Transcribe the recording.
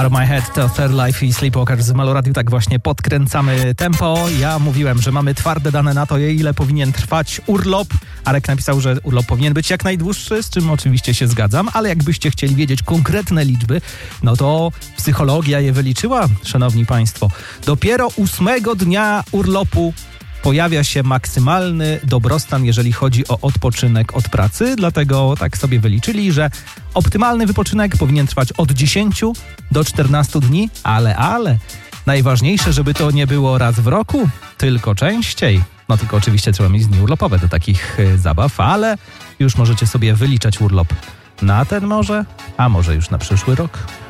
Out of My Head to Third Life i Sleepwalkers z Meloradiu. Tak właśnie podkręcamy tempo. Ja mówiłem, że mamy twarde dane na to, ile powinien trwać urlop. Arek napisał, że urlop powinien być jak najdłuższy, z czym oczywiście się zgadzam, ale jakbyście chcieli wiedzieć konkretne liczby, no to psychologia je wyliczyła, szanowni państwo. Dopiero 8 dnia urlopu pojawia się maksymalny dobrostan, jeżeli chodzi o odpoczynek od pracy, dlatego tak sobie wyliczyli, że optymalny wypoczynek powinien trwać od 10 do 14 dni, ale najważniejsze, żeby to nie było raz w roku, tylko częściej. No tylko oczywiście trzeba mieć dni urlopowe do takich zabaw, ale już możecie sobie wyliczać urlop na ten może, a może już na przyszły rok.